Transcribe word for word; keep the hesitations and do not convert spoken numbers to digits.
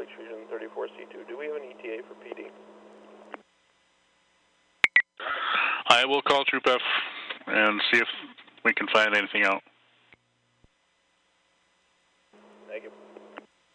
Charlie Fusion thirty-four C two. Do we have an E T A for P D? I will call Troop F and see if we can find anything out.